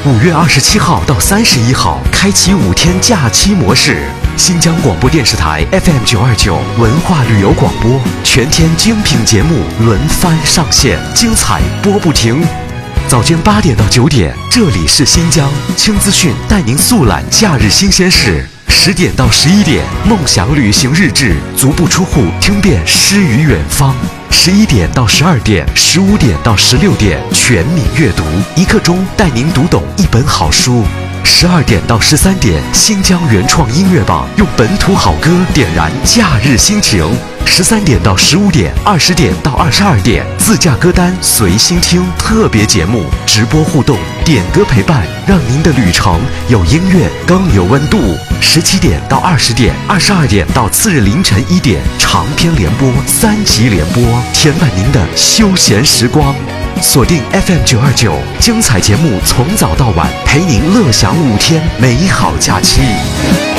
5月27号到31号开启5天假期模式。新疆广播电视台 FM 929文化旅游广播，全天精品节目轮番上线，精彩播不停。早间8点到9点，这里是新疆轻资讯，带您速览假日新鲜事。10点到11点，梦想旅行日志，足不出户听遍诗与远方。11点到12点，15点到16点，全民阅读，1刻钟带您读懂一本好书。12点到13点，新疆原创音乐榜，用本土好歌点燃假日心情。13点到15点，20点到22点，自驾歌单随心听，特别节目，直播互动，点歌陪伴，让您的旅程有音乐更有温度。17点到20点，22点到次日凌晨1点，长篇联播3集联播，填满您的休闲时光。锁定 FM 929，精彩节目从早到晚，陪您乐享5天美好假期。